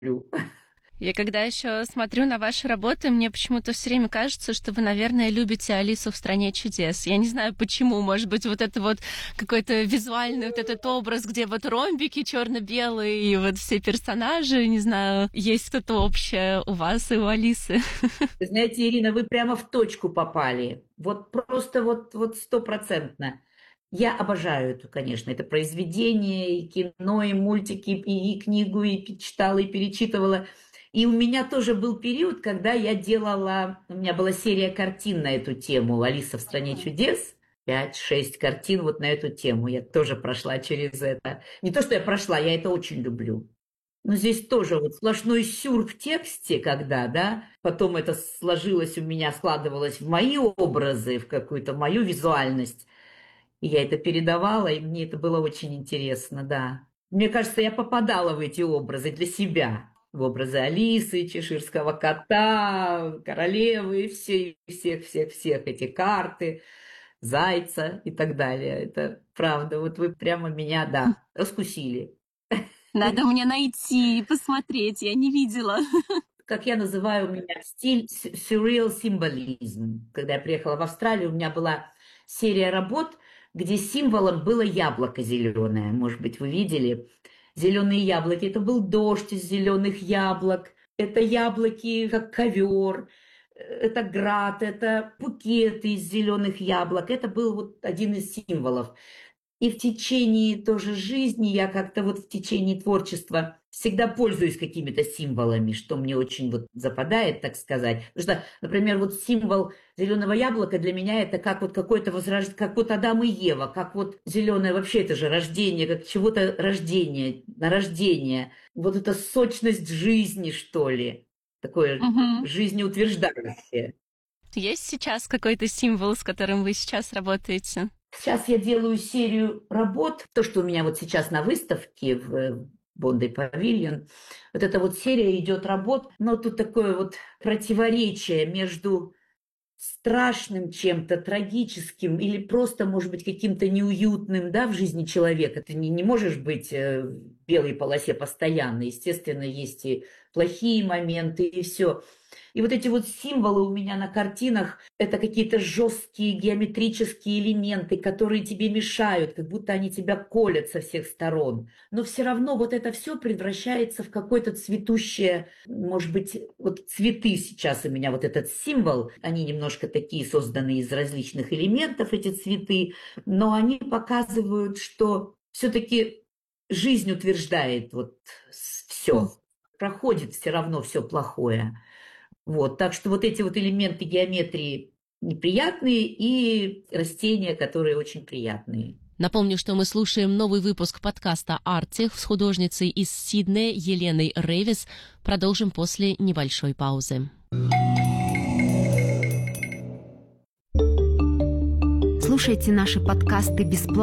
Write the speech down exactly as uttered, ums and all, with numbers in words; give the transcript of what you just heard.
люблю. Я когда еще смотрю на ваши работы, мне почему-то все время кажется, что вы, наверное, любите Алису в стране чудес. Я не знаю почему, может быть, вот это вот какой-то визуальный вот этот образ, где вот ромбики черно-белые и вот все персонажи, не знаю, есть что-то общее у вас и у Алисы. Вы знаете, Ирина, вы прямо в точку попали. Вот просто вот вот стопроцентно. Я обожаю это, конечно, это произведение, и кино, и мультики, и, и книгу, и пе- читала, и перечитывала. И у меня тоже был период, когда я делала, у меня была серия картин на эту тему «Алиса в стране чудес». Пять-шесть картин вот на эту тему. Я тоже прошла через это. Не то, что я прошла, я это очень люблю. Но здесь тоже вот сплошной сюр в тексте, когда, да, потом это сложилось у меня, складывалось в мои образы, в какую-то мою визуальность. И я это передавала, и мне это было очень интересно, да. Мне кажется, я попадала в эти образы для себя. В образы Алисы, Чеширского кота, королевы, и все, всех, всех, всех эти карты, зайца и так далее. Это правда. Вот вы прямо меня, да, раскусили. Надо мне найти и посмотреть, я не видела. Как я называю, у меня стиль с- surreal символизм. Когда я приехала в Австралию, у меня была серия работ, где символом было яблоко зеленое. Может быть, вы видели зеленые яблоки. Это был дождь из зеленых яблок. Это яблоки, как ковер. Это град, это букеты из зеленых яблок. Это был вот один из символов. И в течение тоже жизни я как-то вот в течение творчества всегда пользуюсь какими-то символами, что мне очень вот западает, так сказать. Потому что, например, вот символ зеленого яблока для меня это как вот какое-то возрождение, как вот Адам и Ева, как вот зеленое вообще это же рождение, как чего-то рождение, нарождение. Вот эта сочность жизни, что ли, такое Мгм. жизнеутверждающее. Есть сейчас какой-то символ, с которым вы сейчас работаете? Сейчас я делаю серию работ. То, что у меня вот сейчас на выставке в Бондай Павильон, вот эта вот серия идет работ, но тут такое вот противоречие между страшным чем-то, трагическим или просто, может быть, каким-то неуютным, да, в жизни человека. Ты не, не можешь быть э, в белой полосе постоянно. Естественно, есть и плохие моменты, и все. И вот эти вот символы у меня на картинах, это какие-то жесткие геометрические элементы, которые тебе мешают, как будто они тебя колят со всех сторон. Но все равно вот это все превращается в какое-то цветущее, может быть, вот цветы сейчас у меня, вот этот символ, они немножко такие созданы из различных элементов, эти цветы, но они показывают, что все-таки жизнь утверждает вот все, проходит все равно все плохое. Вот, так что вот эти вот элементы геометрии неприятные и растения, которые очень приятные. Напомню, что мы слушаем новый выпуск подкаста «Арктих» с художницей из Сиднея Еленой Рейвис. Продолжим после небольшой паузы. Слушайте наши подкасты бесплатно